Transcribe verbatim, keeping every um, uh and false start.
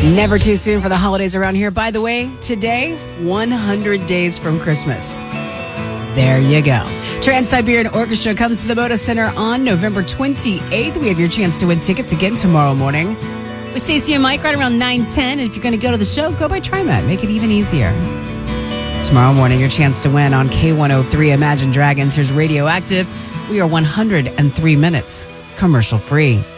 Never too soon for the holidays around here. By the way, today, one hundred days from Christmas. There you go. Trans-Siberian Orchestra comes to the Moda Center on November twenty-eighth. We have your chance to win tickets again tomorrow morning with Stacey and Mike right around nine ten. And if you're going to go to the show, go by TriMet. Make it even easier. Tomorrow morning, your chance to win on K one oh three Imagine Dragons. Here's Radioactive. We are one hundred three minutes commercial free.